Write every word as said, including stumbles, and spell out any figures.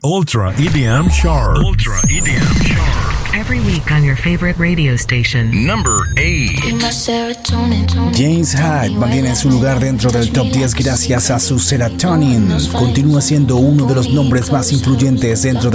Ultra E D M Chart. Ultra E D M Chart. Every week on your favorite radio station. Number eight. James Hyde mantiene su lugar dentro del top diez gracias a su Serotonin. Continúa siendo uno de los nombres más influyentes dentro